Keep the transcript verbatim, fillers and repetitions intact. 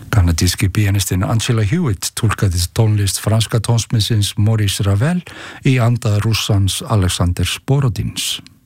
Kanadíski píanistinn Angela Hewitt túlkaði tónlist franska tónsmíðsins Maurice Ravel í anda Rússans Alexander Borodins.